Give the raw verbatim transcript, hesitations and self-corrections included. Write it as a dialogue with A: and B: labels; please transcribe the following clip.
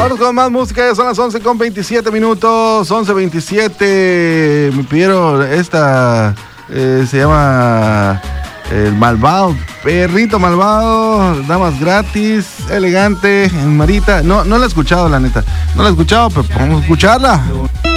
A: Vamos con más música, ya son las once con veintisiete minutos, once veintisiete. Me pidieron esta, eh, se llama El Malvado, Perrito Malvado, Damas Gratis, Elegante, Marita. No, no la he escuchado, la neta. No la he escuchado, pero vamos a escucharla.